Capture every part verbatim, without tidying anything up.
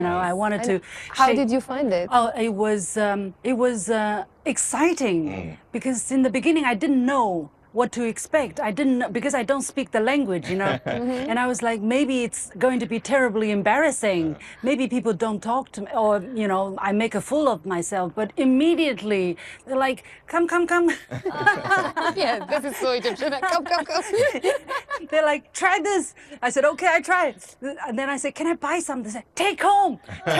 You know, I wanted to. How shape- did you find it? Oh, it was um, it was uh, exciting because in the beginning I didn't know what to expect. I didn't know, because I don't speak the language, you know. And I was like, maybe it's going to be terribly embarrassing. Maybe people don't talk to me, or you know, I make a fool of myself. But immediately they're like, come, come, come. Yeah, this is so Egyptian. Come, come, come. They're like, try this. I said, okay, I try it. And then I said, can I buy some? They said, take home,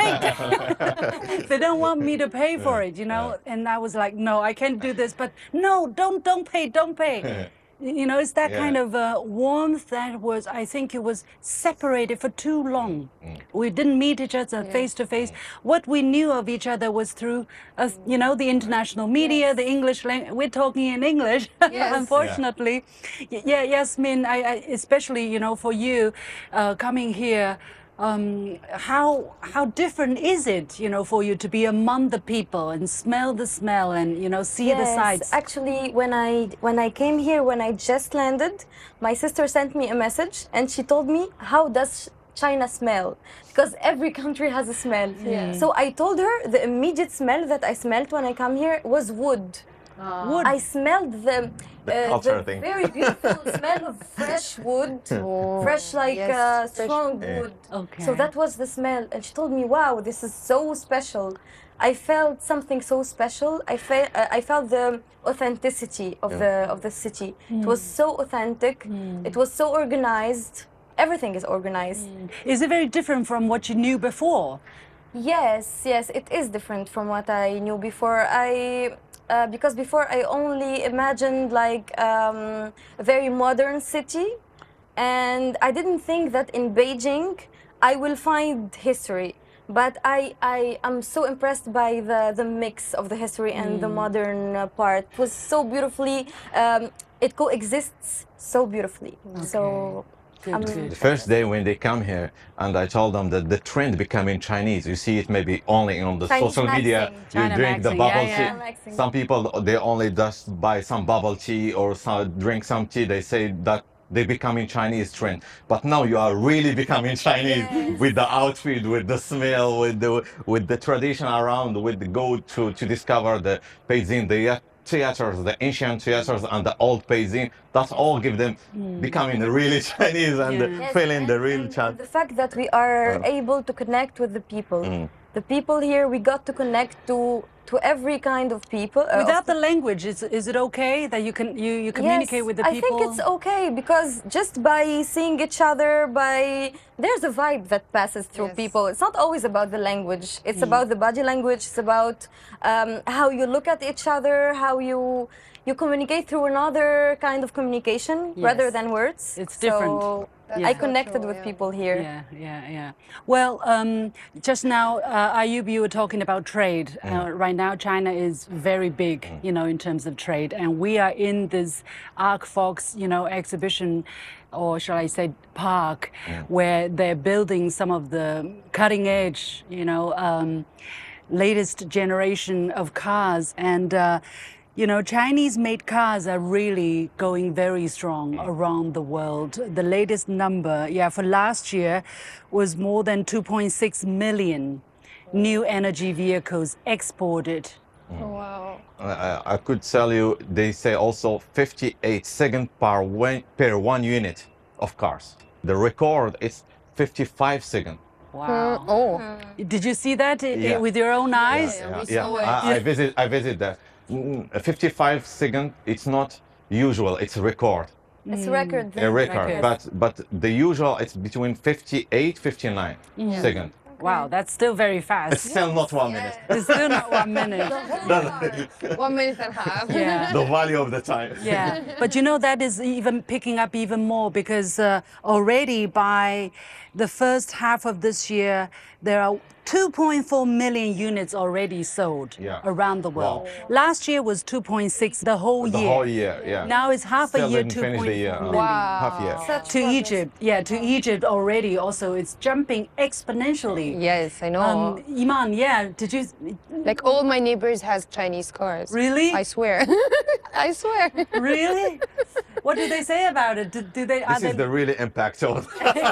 take. They don't want me to pay for it, you know. And I was like, no, I can't do this. But no, don't, don't pay, don't pay. You know, it's that Yeah. kind of uh, warmth that was, I think it was separated for too long. We didn't meet each other face to face. What we knew of each other was through, uh, you know, the international media, the English language. We're talking in English, Yes. unfortunately. Y- Yeah, Yasmin, I, I, especially, you know, for you uh, coming here, um, how how different is it, you know, for you to be among the people and smell the smell and, you know, see the Yes, sights? actually, when I when I came here, when I just landed, my sister sent me a message and she told me, how does China smell? Because every country has a smell. Yeah. So I told her the immediate smell that I smelled when I come here was wood. Wood. I smelled the, The uh, culture the thing. very beautiful smell of fresh wood, fresh like yes, uh, fresh- strong Yeah. wood. Okay. So that was the smell, and she told me, "Wow, this is so special." I felt something so special. I felt uh, I felt the authenticity of the of the city. It was so authentic. It was so organized. Everything is organized. Is it very different from what you knew before? Yes, yes, it is different from what I knew before. I uh, because before I only imagined like um, a very modern city, and I didn't think that in Beijing I will find history. But I, I am so impressed by the, the mix of the history and the modern uh, part. It was so beautifully, um, it coexists so beautifully. So Good, I'm good. The first day when they come here, and I told them that the trend becoming Chinese. You see it maybe only on the Chinese social media. maxing. You China drink the maxing, bubble yeah, tea. yeah. Maxing. Some people they only just buy some bubble tea or some, drink some tea. They say that they becoming Chinese trend. But now you are really becoming Chinese Yes. with the outfit, with the smell, with the with the tradition around, with the go to to discover the Beijing, the theaters, the ancient theaters and the old Beijing. That all give them becoming really Chinese and Yeah. Yes, feeling and- the real and Chinese. The fact that we are Uh, able to connect with the people. Mm. The people here, we got to connect to to every kind of people. uh, of Without the language, is, is it okay that you can you, you communicate yes, with the I people? think it's okay because just by seeing each other, by there's a vibe that passes through Yes. people. It's not always about the language. It's about the body language. It's about um, how you look at each other, how you you communicate through another kind of communication rather Yes. than words. It's different. So Yeah. I So connected true, with yeah. people here. Yeah, yeah, yeah. Well, um, just now, uh, Ayub, you were talking about trade. Uh, right now, China is very big, you know, in terms of trade, and we are in this Arcfox, you know, exhibition, or shall I say, park, where they're building some of the cutting edge, you know, um, latest generation of cars, and. Uh, You know, Chinese-made cars are really going very strong around the world. The latest number, yeah, for last year was more than two point six million new energy vehicles exported. Wow. I, I could tell you, they say also fifty-eight seconds per one, per one unit of cars. The record is fifty-five seconds. Wow. Oh. Did you see that i- i- Yeah. with your own eyes? Yeah, we saw it. I, I visit, I visit that. Mm, fifty-five seconds, it's not usual, it's a record. It's a record. A record, Record. but but the usual it's between fifty-eight, fifty-nine seconds. Wow, that's still very It's fast. still not one minute. It's still not one minute. One minute and a half. Yeah. The value of the time. Yeah, but you know that is even picking up even more because uh, already by the first half of this year, there are two point four million units already sold Yeah. around the world. Wow. Last year was two point six the whole The year. whole year, yeah. Now it's half Still a year, didn't two finish point the year. four uh, million. Half year. Such To progress. Egypt, yeah, to Egypt already also, it's jumping exponentially. Yes, I know. Um, Iman, yeah, did you, Like all my neighbors has Chinese cars. Really? I swear. I swear. really? What do they say about it? Do, do they? Are This they is the really impact of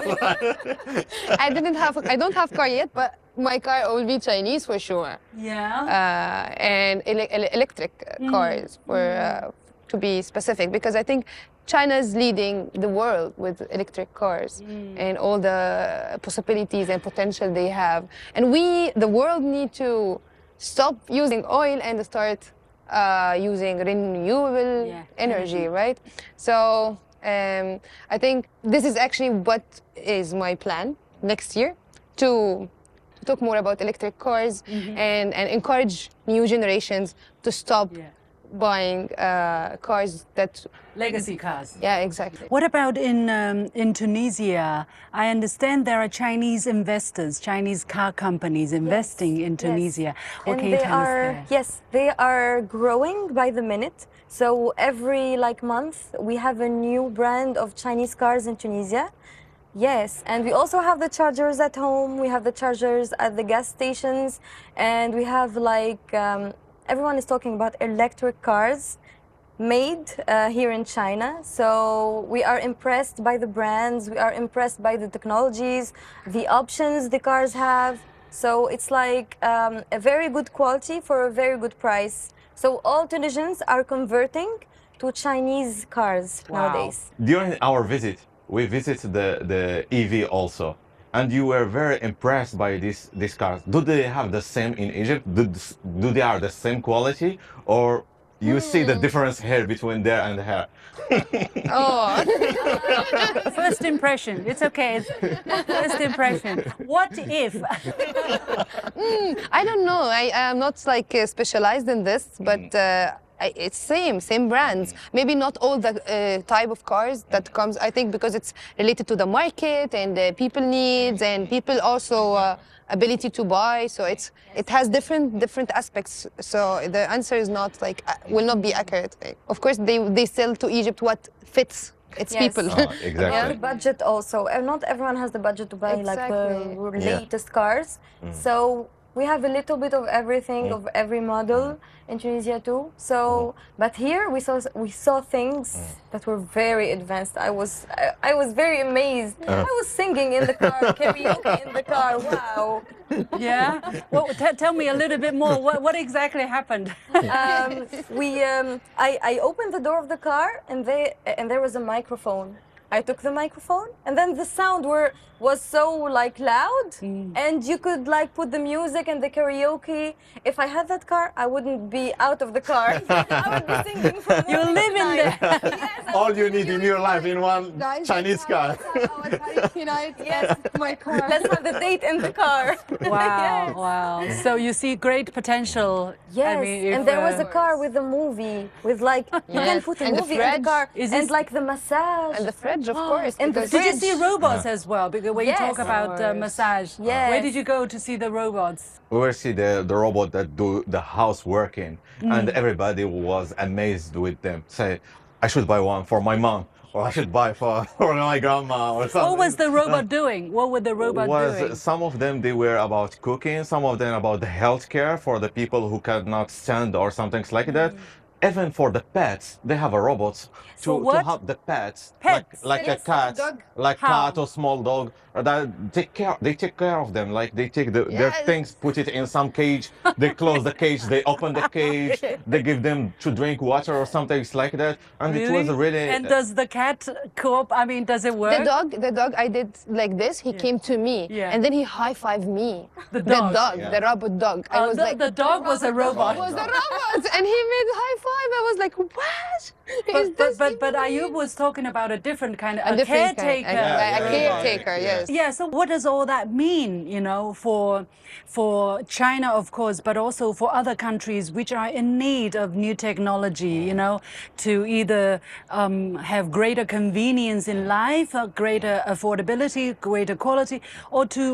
I didn't have, I don't have car yet, but my car will be Chinese for sure. yeah. Uh, and ele- ele- electric Mm. cars, for, uh, to be specific, because I think China is leading the world with electric cars Mm. and all the possibilities and potential they have. And we, the world, need to stop using oil and start uh, using renewable Yeah, energy, energy. right? So um, I think this is actually what is my plan next year, to talk more about electric cars and, and encourage new generations to stop Yeah. buying uh, cars that, Legacy cars. yeah, exactly. What about in um, in Tunisia? I understand there are Chinese investors, Chinese car companies investing in Tunisia. What And can you they tell us are there? yes, they are growing by the minute. So every like month we have a new brand of Chinese cars in Tunisia. Yes, and we also have the chargers at home. We have the chargers at the gas stations, and we have like um, everyone is talking about electric cars made uh, here in China. So we are impressed by the brands, we are impressed by the technologies, the options the cars have. So it's like um, a very good quality for a very good price. So all Tunisians are converting to Chinese cars Wow. nowadays. During our visit, we visited the, the E V also, and you were very impressed by these these cars. Do they have the same in Egypt? Do, th- do they are the same quality, or you see the difference here between there and here? Oh, First impression. It's okay. It's first impression. What if? I don't know. I am not like uh, specialized in this, but uh, I, it's same, same brands. Maybe not all the uh, type of cars that comes. I think because it's related to the market and the people needs and people also uh, ability to buy. So it's it has different different aspects. So the answer is not like uh, will not be accurate. Of course, they they sell to Egypt what fits its Yes. people. Ah, And exactly. the budget also. And not everyone has the budget to buy like Exactly. the Yeah. latest cars. So we have a little bit of everything of every model in Tunisia too. So, but here we saw we saw things that were very advanced. I was I, I was very amazed. I was singing in the car, karaoke in the car. Wow. Yeah. Well, t- tell me a little bit more. What, what exactly happened? Um, we um, I, I opened the door of the car and they and there was a microphone. I took the microphone and then the sound were was so like loud and you could like put the music and the karaoke. If I had that car, I wouldn't be out of the car. I would be singing for You more live in than there. nine. Yes, I All would you be need in doing your life in one Guys, Chinese car. Yes, my car. let's have the date in the car. Wow, Yes. wow. So you see great potential. Yes, I mean, if, and there was uh, a car with a movie, with like you can Yes, put a and the movie in the fridge. car, Is and this- like the massage. And the fridge, of course. And the because- Did you fridge. see robots as well? Because when you Yes. talk about uh, Of course. massage, Yes. where did you go to see the robots? We will see the, the robot that do the house working, and everybody was amazed with them. Say, I should buy one for my mom, or I should buy for, for my grandma, or something. What was the robot doing? What were the robot was doing? some of them they were about cooking, some of them about the healthcare for the people who cannot stand or something like that. Even for the pets, they have a robot to, For to what? help the pets, Pets? like like Yes, a cat, dog. like How? cat or small dog. uh, That take care. They take care of them. Like they take the, their Yes. things, put it in some cage. They close the cage. They open the cage. They give them to drink water or something like that. And it was really. And does the cat cope? I mean, does it work? The dog, the dog, I did like this. He came to me, Yeah. and then he high fived me. The dog. Yeah. the robot dog. I Uh, was the, like, the dog was a robot. was the robot, and he made high five. I was like, what? Is But, but, this but, but even Ayub was talking about a different kind of a a different kind- caretaker. a, Yeah, a yeah, yeah. caretaker? Yeah. Yes. Yeah, so what does all that mean, you know, for for China, of course, but also for other countries which are in need of new technology, you know, to either um, have greater convenience in life, or greater affordability, greater quality, or to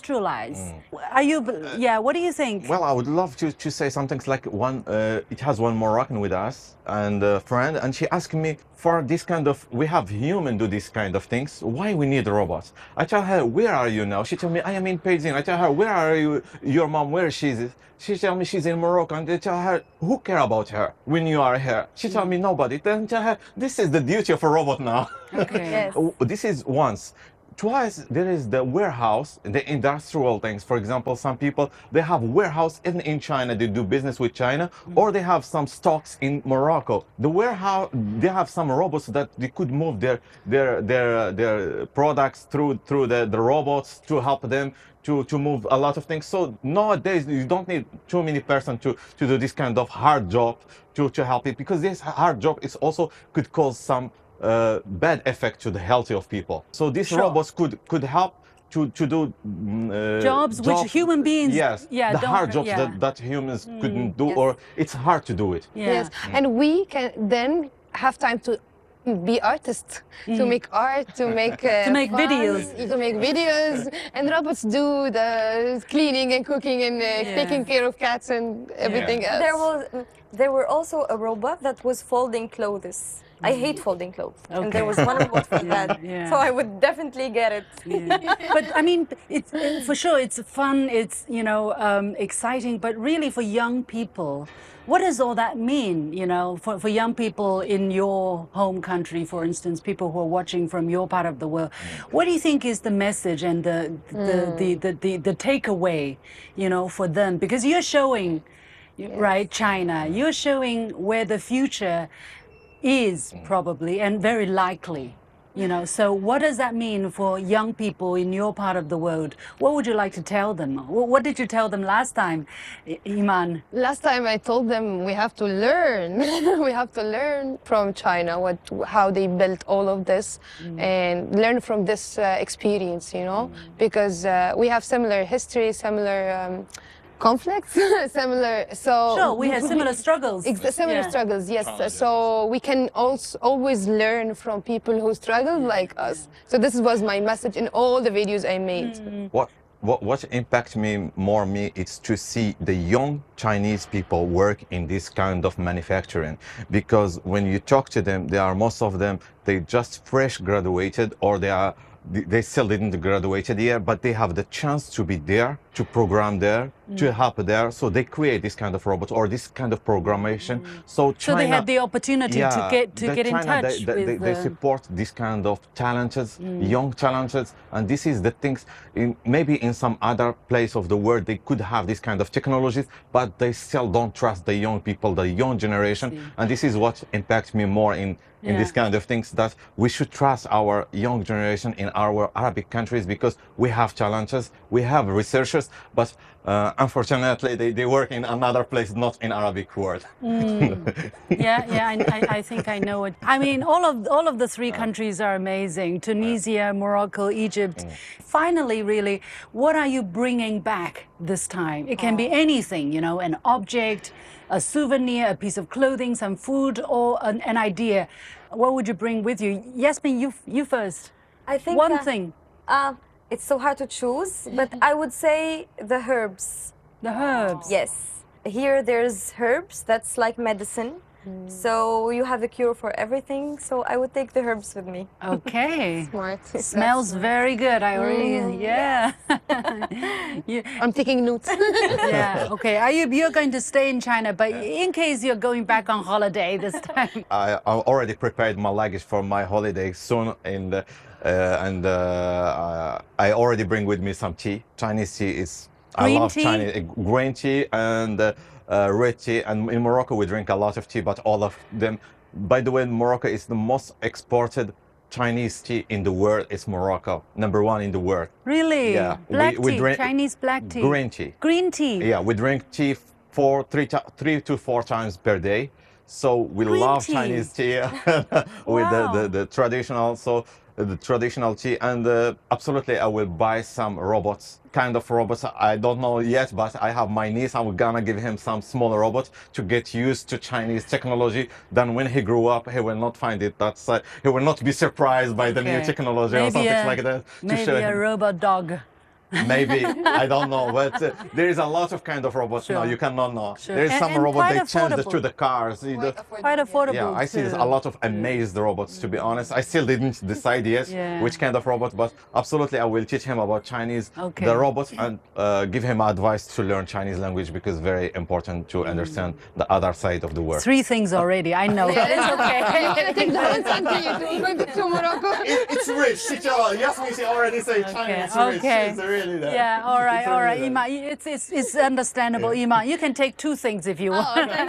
re-industrialize? Are you, yeah, what do you think? Well, I would love to, to say something like one. Uh, it has one Moroccan with us and a friend, and she asked me for this kind of, we have human do this kind of things. Why we need robots? I tell her, where are you now? She tell me, I am in Beijing. I tell her, where are you? Your mom, where she is? She tell me she's in Morocco, and I tell her, who care about her when you are here? She tell me nobody. Then tell her, this is the duty of a robot now. Okay. Yes. This is once. Twice, there is the warehouse, the industrial things. For example, some people, they have warehouse even in China, they do business with China, or they have some stocks in Morocco. The warehouse, they have some robots that they could move their their their their products through through the, the robots to help them to, to move a lot of things. So nowadays, you don't need too many persons to, to do this kind of hard job to, to help it, because this hard job is also could cause some uh, bad effect to the health of people. So these Sure. robots could could help to to do mm, uh, Jobs which human beings, yes, yeah, the don't- hard jobs yeah. that, that humans couldn't do, yes. or it's hard to do it. Yeah. Yes, and we can then have time to be artists, to make art, to make uh, To make fun, videos. to make videos, and robots do the cleaning and cooking and uh, Yeah. taking care of cats and everything else. There was, there were also a robot that was folding clothes. I hate folding clothes, and there was one robot for that. yeah. So I would definitely get it. But I mean, it's for sure. It's fun. It's you know um, exciting. But really, for young people, what does all that mean? You know, for, for young people in your home country, for instance, people who are watching from your part of the world, what do you think is the message and the the the the, the, the takeaway, you know, for them? Because you're showing, right, China. You're showing where the future is probably and very likely. You know, so what does that mean for young people in your part of the world? What would you like to tell them? Wh- What did you tell them last time, I- Iman? Last time I told them we have to learn. we have to learn from China what how they built all of this and learn from this uh, experience, you know, because uh, we have similar history, similar um, conflicts, similar. So Sure, we had similar struggles. Ex- similar Yeah. struggles, yes. So we can also always learn from people who struggled like us. So this was my message in all the videos I made. What what what impacts me more me is to see the young Chinese people work in this kind of manufacturing, because when you talk to them, they are most of them they just fresh graduated, or they are they still didn't graduated yet, but they have the chance to be there, to program there, to help there. So they create this kind of robot or this kind of programmation. So China, So they had the opportunity to get to the get in China, touch They, they, with they, they the- support this kind of talented, young talented, and this is the things. In maybe in some other place of the world they could have this kind of technologies, but they still don't trust the young people, the young generation, and this is what impacts me more in. in Yeah. this kind of things, that we should trust our young generation in our Arabic countries, because we have challenges, we have researchers, but uh, unfortunately they, they work in another place, not in Arabic world. Yeah, yeah, I, I, I think I know it. I mean, all of all of the three countries are amazing: Tunisia, Morocco, Egypt. Finally, really, what are you bringing back this time? It can be anything, you know, an object, a souvenir, a piece of clothing, some food, or an, an idea. What would you bring with you? Yasmin, you you first. I think One uh, thing, Uh, it's so hard to choose, but I would say the herbs. the herbs. Yes. Here there's herbs that's like medicine. So you have a cure for everything. So I would take the herbs with me. Okay. Smart. Smells very good. I already, yeah. you, I'm taking notes. yeah. Okay. Ayub, you're going to stay in China, but in case you're going back on holiday this time. I, I already prepared my luggage for my holiday soon, and uh, and uh, I already bring with me some tea. Chinese tea is I Green love tea? Chinese uh, green tea and uh, uh, red tea. And in Morocco we drink a lot of tea, but all of them. By the way, Morocco is the most exported Chinese tea in the world. It's Morocco, number one in the world. Really? Yeah, we- Black we tea, drink Chinese black tea. Green tea. Green tea. Yeah, we drink tea four, three, ti- three to four times per day. So we Green love tea. Chinese tea with Wow. the, the, the traditional, so uh, the traditional tea. And uh, absolutely, I will buy some robots, kind of robots. I don't know yet, but I have my niece. I'm gonna give him some small robot to get used to Chinese technology. Then when he grew up, he will not find it. That's uh, he will not be surprised by the new Okay. technology or Maybe something a- like that. To Maybe show a him. robot dog. maybe, I don't know, but uh, there is a lot of kind of robots Sure. now, you cannot know. Sure. There is And- some and robot, quite they change it affordable. to the cars. you know. Quite affordable. Yeah, I see too. a lot of amazed robots, to be honest. I still didn't decide yet Yeah. which kind of robot, but absolutely I will teach him about Chinese, Okay. the robots, and uh, give him advice to learn Chinese language because very important to understand the other side of the world. Three things already, I know, but it's okay. I think that was something you're going to Morocco. It's rich. She Yasmin, she already said Okay, okay. really that. Yeah, all right, It's all really right, that. Iman. It's, it's, it's understandable, Iman. You can take two things if you want.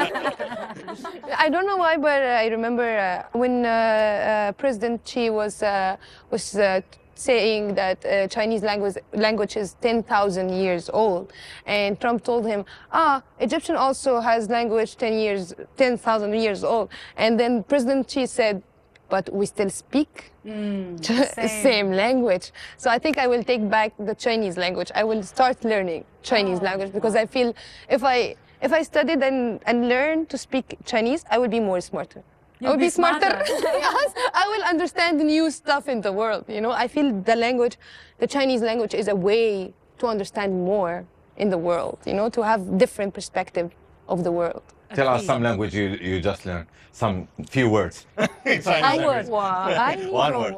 I don't know why, but I remember uh, when uh, uh, President Xi was uh, was uh, saying that uh, Chinese language language is ten thousand years old, and Trump told him, "Ah, Egyptian also has language ten years, ten thousand years old," and then President Xi said, "But we still speak same. same language." So I think I will take back the Chinese language. I will start learning Chinese language because I feel if I if I studied and, and learn to speak Chinese, I would be more smarter. I You'll would be be smarter. smarter. Yes, I will understand new stuff in the world. You know, I feel the language, the Chinese language, is a way to understand more in the world. You know, to have different perspective of the world. Tell us some language you, you just learned. Some few words. Chinese language. One word.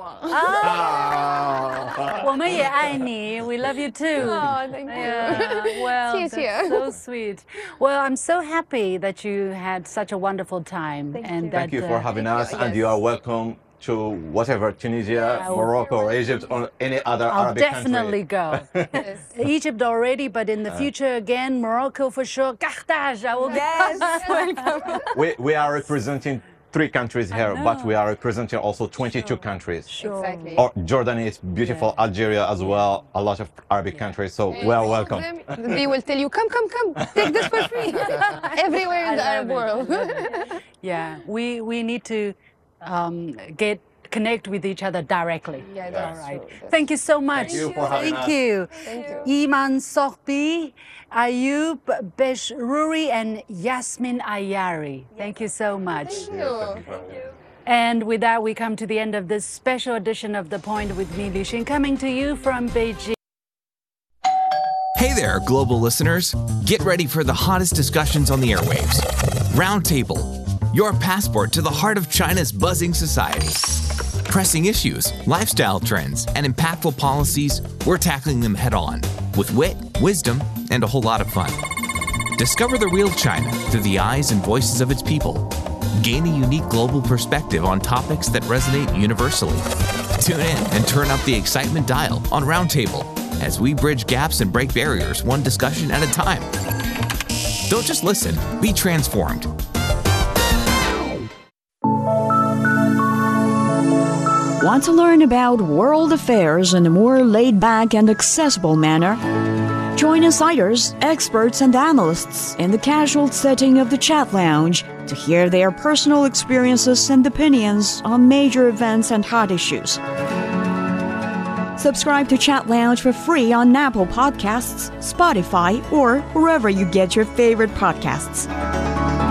Ah. 我们也爱你. We love you too. Oh, thank you. Yeah, well, Cheers, that's yeah. so sweet. Well, I'm so happy that you had such a wonderful time. Thank and you. that, Thank you for uh, having Thank us, you, and yes. you are welcome to whatever, Tunisia, Yeah, Morocco, or Egypt, or any other I'll Arabic definitely country. go. Yes. Egypt already, but in the future again, Morocco for sure. Carthage, I will Welcome. we, we are representing three countries here, but know. we are representing also twenty-two countries. Sure. Exactly. Or Jordan is beautiful, Algeria as well, a lot of Arabic countries, so we are welcome. They will tell you, come, come, come, take this for free. Everywhere in the I Arab love it. world. Yeah, we, we need to um, get connect with each other directly. Yeah, All that's right. true. That's Thank you so much. Thank you for having Thank us. you. Thank you. Iman Sohbi, Ayub Beshruri, and Yasmin Ayari. Thank you so much. Thank you. And with that, we come to the end of this special edition of The Point with me, Li Xin, coming to you from Beijing. Hey there, global listeners. Get ready for the hottest discussions on the airwaves. Roundtable, your passport to the heart of China's buzzing society. Pressing issues, lifestyle trends, and impactful policies, we're tackling them head on with wit, wisdom, and a whole lot of fun. Discover the real China through the eyes and voices of its people. Gain a unique global perspective on topics that resonate universally. Tune in and turn up the excitement dial on Roundtable as we bridge gaps and break barriers one discussion at a time. Don't just listen, be transformed. Want to learn about world affairs in a more laid-back and accessible manner? Join insiders, experts, and analysts in the casual setting of the Chat Lounge to hear their personal experiences and opinions on major events and hot issues. Subscribe to Chat Lounge for free on Apple Podcasts, Spotify, or wherever you get your favorite podcasts.